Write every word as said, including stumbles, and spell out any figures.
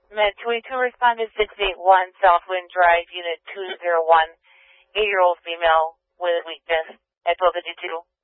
Med twenty-two responded six eight one Southwind Drive, Unit two zero one, eight-year-old female with weakness at twelve fifty-two.